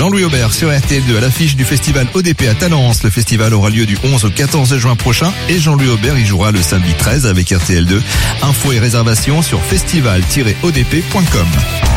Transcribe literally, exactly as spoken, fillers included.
Jean-Louis Aubert sur R T L deux à l'affiche du festival O D P à Talence. Le festival aura lieu du onze au quatorze juin prochain et Jean-Louis Aubert y jouera le samedi treize avec R T L deux. Infos et réservations sur festival tiret o d p point com.